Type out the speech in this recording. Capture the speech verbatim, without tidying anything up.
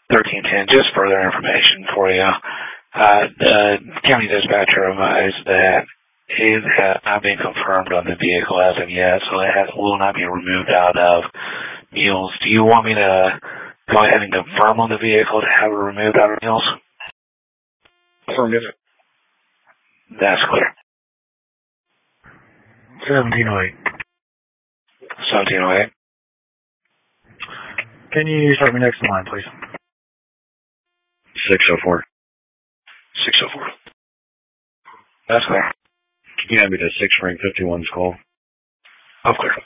thirteen ten, just further information for you. Uh, the county dispatcher advised that it has not been confirmed on the vehicle as of yet, so it has, will not be removed out of Mules. Do you want me to go ahead and confirm on the vehicle to have it removed out of Mules? Affirmative. That's clear. seventeen oh eight. seventeen oh eight. Can you start me next in line, please? six oh four. six oh four. That's clear. Can you have me to six ring fifty-one's call? Oh, clear.